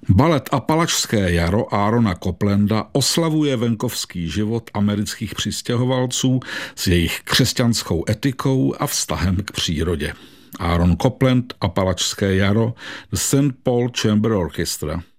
Balet Apalačské jaro Aarona Coplanda oslavuje venkovský život amerických přistěhovalců s jejich křesťanskou etikou a vztahem k přírodě. Aaron Copland, Apalačské jaro, The St. Paul Chamber Orchestra.